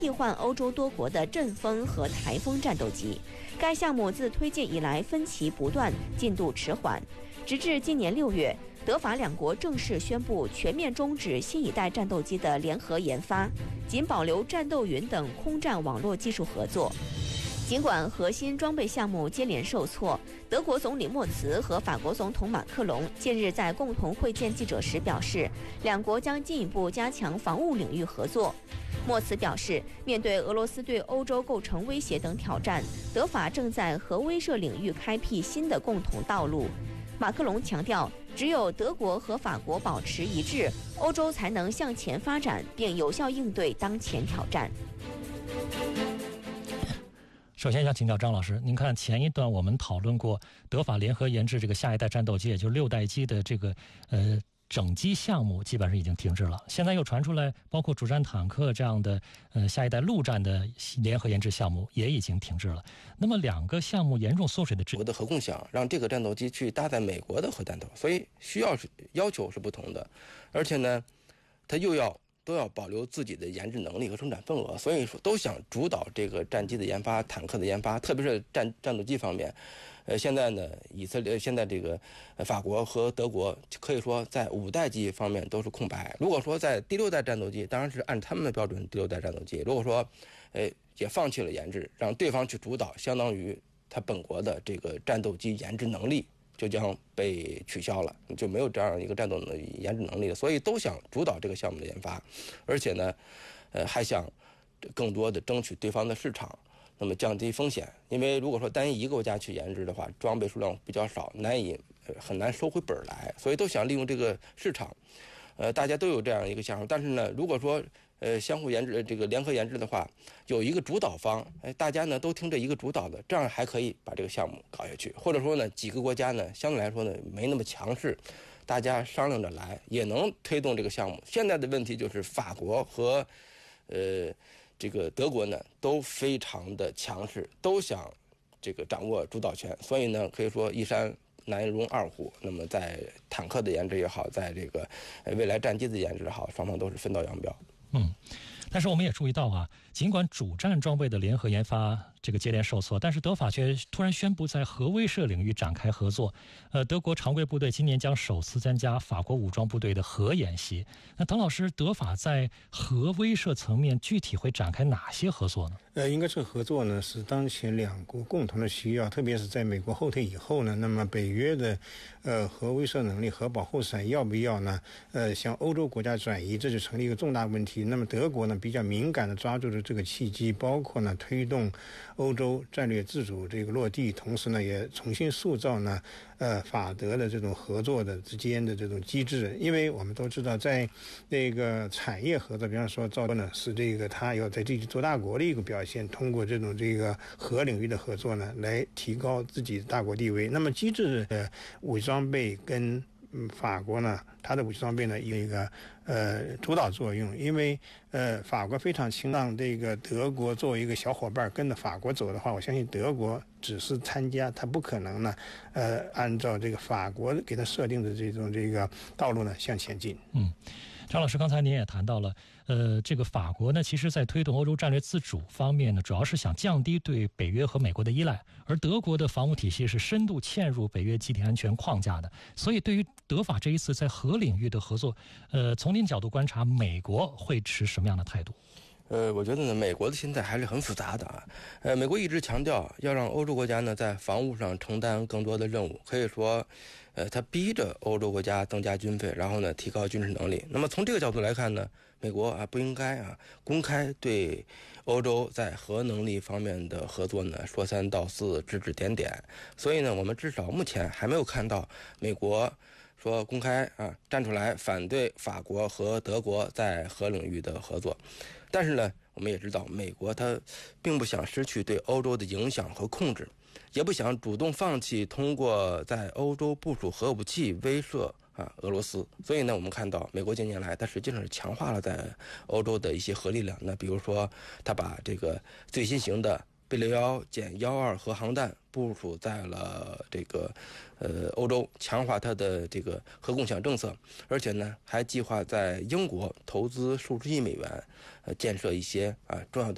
替换欧洲多国的阵风和台风战斗机。该项目自推进以来分歧不断，进度迟缓，直至今年6月，德法两国正式宣布全面终止新一代战斗机的联合研发，仅保留战斗云等空战网络技术合作。尽管核心装备项目接连受挫，德国总理默茨和法国总统马克龙近日在共同会见记者时表示，两国将进一步加强防务领域合作。默茨表示，面对俄罗斯对欧洲构成威胁等挑战，德法正在核威慑领域开辟新的共同道路。马克龙强调，只有德国和法国保持一致，欧洲才能向前发展，并有效应对当前挑战。 首先想请教张老师，您看前一段我们讨论过德法联合研制这个下一代战斗机，也就是6代机的这个整机项目基本上已经停滞了。现在又传出来，包括主战坦克这样的下一代陆战的联合研制项目也已经停滞了。那么两个项目严重缩水的我的核共享，让这个战斗机去搭载美国的核弹头，所以要求是不同的，而且呢，它都要保留自己的研制能力和生产份额，所以说都想主导这个战机的研发、坦克的研发，特别是战斗机方面。现在呢，现在这个法国和德国可以说在5代机方面都是空白。如果说在第6代战斗机，当然是按他们的标准第6代战斗机，如果说也放弃了研制，让对方去主导，相当于他本国的这个战斗机研制能力就将被取消了，就没有这样一个战斗的研制能力了。所以都想主导这个项目的研发，而且呢，还想更多的争取对方的市场，那么降低风险。因为如果说单一个国家去研制的话，装备数量比较少，很难收回本来，所以都想利用这个市场。大家都有这样一个想法，但是呢，如果说相互研制这个联合研制的话，有一个主导方，大家呢都听这一个主导的，这样还可以把这个项目搞下去。或者说呢，几个国家呢相对来说呢没那么强势，大家商量着来也能推动这个项目。现在的问题就是法国和这个德国呢都非常的强势，都想这个掌握主导权，所以呢可以说一山难容二虎。那么在坦克的研制也好，在这个未来战机的研制也好，双方都是分道扬镳。 但是我们也注意到啊，尽管主战装备的联合研发这个接连受挫，但是德法却突然宣布在核威慑领域展开合作。德国常规部队今年将首次参加法国武装部队的核演习。那滕老师，德法在核威慑层面具体会展开哪些合作呢？ 应该这合作呢是当前两国共同的需要，特别是在美国后退以后呢，那么北约的核威慑能力、核保护伞要不要呢？向欧洲国家转移，这就成了一个重大问题。那么德国呢比较敏感的抓住了这个契机，包括呢推动欧洲战略自主这个落地，同时呢也重新塑造呢法德的这种合作的之间的这种机制。因为我们都知道，在那个产业合作，比方说造呢是这个他要在这里做大国的一个表现，通过这种这个核领域的合作呢来提高自己的大国地位。那么机制武器装备跟法国呢，它的武器装备呢有一个主导作用，因为法国非常倾向这个德国作为一个小伙伴跟着法国走的话，我相信德国只是参加，他不可能呢按照这个法国给他设定的这个道路呢向前进。 张老师，刚才您也谈到了，这个法国呢，其实在推动欧洲战略自主方面呢，主要是想降低对北约和美国的依赖，而德国的防务体系是深度嵌入北约集体安全框架的。所以，对于德法这一次在核领域的合作，从您角度观察，美国会持什么样的态度？ 我觉得呢，美国的心态还是很复杂的啊。美国一直强调要让欧洲国家呢在防务上承担更多的任务，可以说，他逼着欧洲国家增加军费，然后呢提高军事能力。那么从这个角度来看呢，美国不应该公开对欧洲在核能力方面的合作呢说三道四、指指点点。所以呢，我们至少目前还没有看到美国说公开站出来反对法国和德国在核领域的合作。但是呢，我们也知道美国它并不想失去对欧洲的影响和控制，也不想主动放弃通过在欧洲部署核武器威慑俄罗斯。所以呢，我们看到美国近年来它实际上是强化了在欧洲的一些核力量。那比如说它把这个最新型的贝61减12核航弹部署在了这个欧洲，强化它的这个核共享政策，而且呢还计划在英国投资数十亿美元建设一些重要的